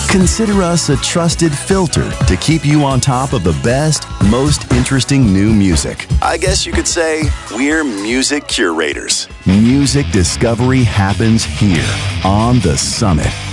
Consider us a trusted filter to keep you on top of the best, most interesting new music. I guess you could say we're music curators. Music discovery happens here on The Summit.